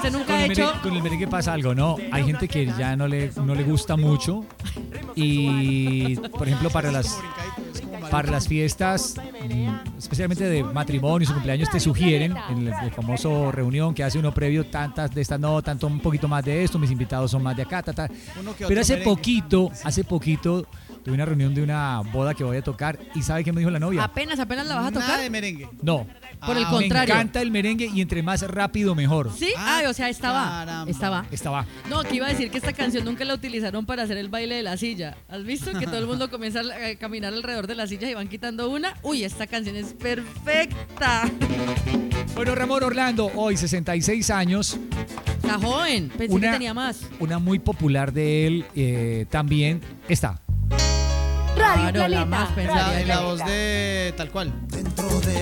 usted nunca ha hecho... Con el merengue pasa algo, ¿no? Hay gente que ya no le gusta mucho y, por ejemplo, para las fiestas, especialmente de matrimonios o cumpleaños, te sugieren en el famoso reunión que hace uno previo, tantas de estas, no, tanto un poquito más de esto, mis invitados son más de acá, Pero hace poquito tuve una reunión de una boda que voy a tocar y ¿sabe qué me dijo la novia? Apenas la vas a tocar. Nada de merengue. No. Por el contrario. Me encanta el merengue y entre más rápido mejor. ¿Sí? O sea, estaba. No, que iba a decir que esta canción nunca la utilizaron para hacer el baile de la silla. ¿Has visto que todo el mundo comienza a caminar alrededor de la silla y van quitando una? Uy, esta canción es perfecta. Bueno, Ramón Orlando, hoy 66 años. Está joven, pensé que tenía más. Una muy popular de él también está. Radio Clarita. La voz de tal cual. Dentro de